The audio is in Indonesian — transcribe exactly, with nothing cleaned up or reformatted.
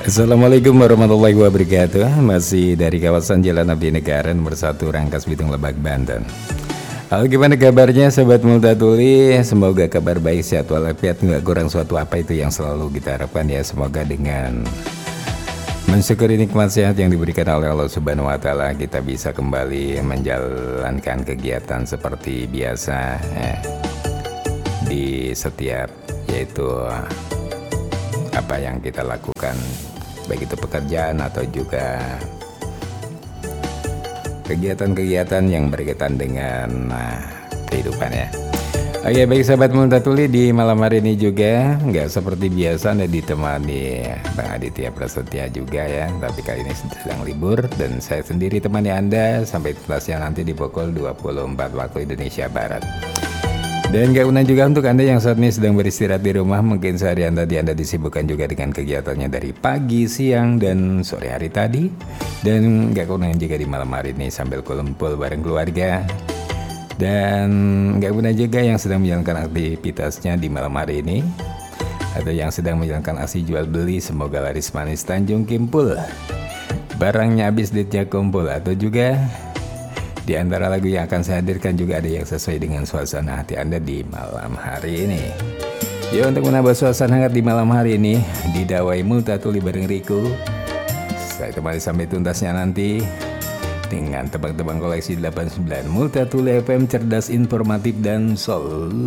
Assalamualaikum warahmatullahi wabarakatuh. Masih dari kawasan Jalan Abdi Negara nomor satu Rangkas Bitung Lebak, Banten. Halo, gimana kabarnya Sobat Multatuli? Semoga kabar baik, sehat walafiat, nggak kurang suatu apa itu yang selalu kita harapkan ya. Semoga dengan mensyukuri nikmat sehat yang diberikan oleh Allah Subhanahu wa Ta'ala, kita bisa kembali menjalankan kegiatan seperti biasa ya, di setiap yaitu apa yang kita lakukan, baik itu pekerjaan atau juga kegiatan-kegiatan yang berkaitan dengan nah, kehidupan ya. Oke, baik sahabat Multatuli, di malam hari ini juga nggak seperti biasa Anda ditemani Bang Aditya Prasetya juga ya, tapi kali ini sedang libur dan saya sendiri temani Anda sampai tuntasnya nanti di pukul dua puluh empat waktu Indonesia Barat. Dan gak unang juga untuk Anda yang saat ini sedang beristirahat di rumah, mungkin seharian tadi Anda disibukkan juga dengan kegiatannya dari pagi, siang, dan sore hari tadi. Dan gak unang juga di malam hari ini sambil kumpul bareng keluarga. Dan gak unang juga yang sedang menjalankan aktivitasnya di malam hari ini, atau yang sedang menjalankan aksi jual beli, semoga laris manis Tanjung Kimpul, barangnya habis duitnya kumpul. Atau juga di antara lagu yang akan saya hadirkan juga ada yang sesuai dengan suasana hati Anda di malam hari ini. Ya, untuk menambah suasana hangat di malam hari ini, di Dawai Multatuli bareng Riku, saya temani sampai tuntasnya nanti dengan tebang-tebang koleksi delapan puluh sembilan Multatuli F M, cerdas, informatif, dan solusi.